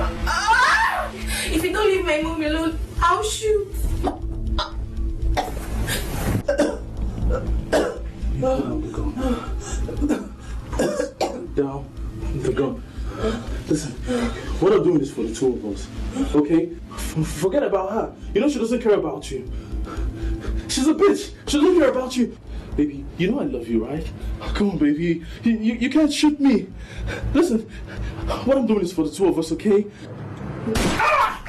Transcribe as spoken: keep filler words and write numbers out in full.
Ah! If you don't leave my mom alone, I'll shoot. You put down the gun. Down the gun. Listen, what I'm doing is for the two of us, okay? F forget about her. You know she doesn't care about you. She's a bitch. She doesn't care about you. Baby, you know I love you, right? Come on, baby. You, you, you can't shoot me. Listen, what I'm doing is for the two of us, okay? Ah!